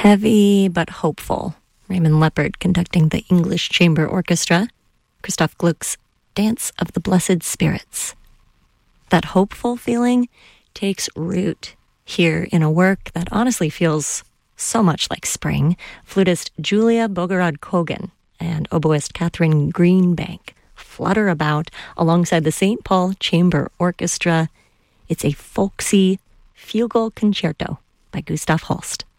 Heavy but hopeful. Raymond Leppard conducting the English Chamber Orchestra. Christoph Gluck's Dance of the Blessed Spirits. That hopeful feeling takes root here in a work that honestly feels so much like spring. Flutist Julia Bogorod-Kogan and oboist Catherine Greenbank flutter about alongside the St. Paul Chamber Orchestra. It's a folksy fugal concerto by Gustav Holst.